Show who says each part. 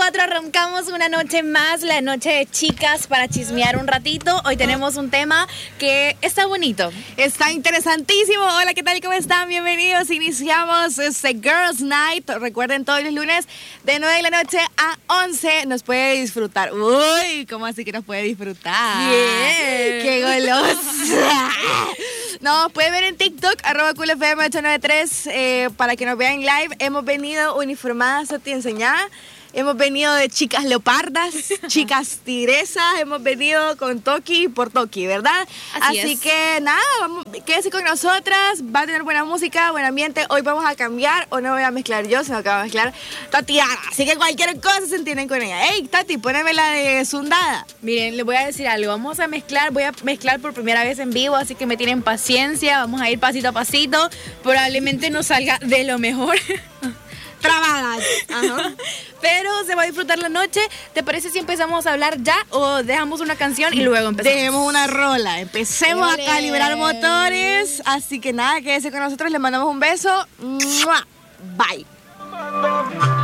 Speaker 1: 4 arrancamos una noche más, la noche de chicas para chismear un ratito. Hoy tenemos un tema que está bonito.
Speaker 2: Está interesantísimo. Hola, ¿qué tal? ¿Cómo están? Bienvenidos. Iniciamos este Girls Night. Recuerden, todos los lunes de 9 de la noche a 11 nos puede disfrutar. Uy, ¿cómo así que nos puede disfrutar?
Speaker 1: Bien.
Speaker 2: ¡Qué golosa! Nos puede ver en TikTok, @coolfm893, para que nos vean live. Hemos venido uniformadas, a ti enseñada. Hemos venido de chicas leopardas, chicas tigresas, hemos venido con Toki por Toki, ¿verdad? Así que nada, quédese con nosotras, va a tener buena música, buen ambiente. Hoy vamos a cambiar, o no voy a mezclar yo, sino que va a mezclar Tatiana. Así que cualquier cosa se entienden con ella. Ey, Tati, poneme la de Zundada.
Speaker 1: Miren, les voy a decir algo, voy a mezclar por primera vez en vivo, así que me tienen paciencia, vamos a ir pasito a pasito, probablemente no salga de lo mejor.
Speaker 2: Trabadas. Ajá.
Speaker 1: Pero se va a disfrutar la noche. ¿Te parece si empezamos a hablar ya o dejamos una canción y luego empezamos?
Speaker 2: Dejemos una rola, empecemos a calibrar motores. Así que nada, quédese con nosotros, les mandamos un beso. ¡Mua! Bye.